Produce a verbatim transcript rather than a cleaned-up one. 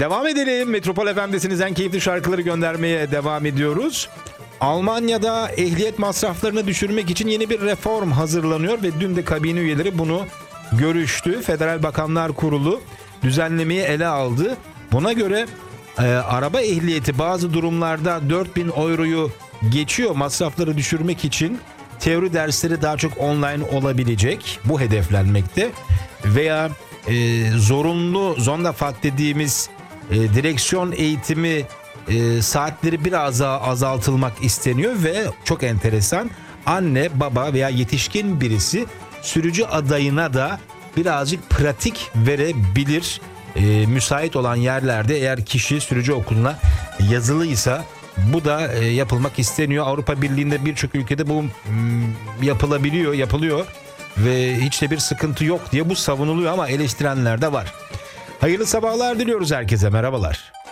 Devam edelim. Metropol F M'desiniz. En keyifli şarkıları göndermeye devam ediyoruz. Almanya'da ehliyet masraflarını düşürmek için yeni bir reform hazırlanıyor ve dün de kabine üyeleri bunu görüştü. Federal Bakanlar Kurulu düzenlemeyi ele aldı. Buna göre e, araba ehliyeti bazı durumlarda dört bin euroyu geçiyor. Masrafları düşürmek için teori dersleri daha çok online olabilecek. Bu hedeflenmekte. Veya e, zorunlu Sonderfahrt dediğimiz e, direksiyon eğitimi e, saatleri biraz daha azaltılmak isteniyor ve çok enteresan, anne, baba veya yetişkin birisi sürücü adayına da birazcık pratik verebilir. E, müsait olan yerlerde eğer kişi sürücü okuluna yazılıysa bu da e, yapılmak isteniyor. Avrupa Birliği'nde birçok ülkede bu m, yapılabiliyor, yapılıyor ve hiç de bir sıkıntı yok diye bu savunuluyor ama eleştirenler de var. Hayırlı sabahlar diliyoruz herkese. Merhabalar.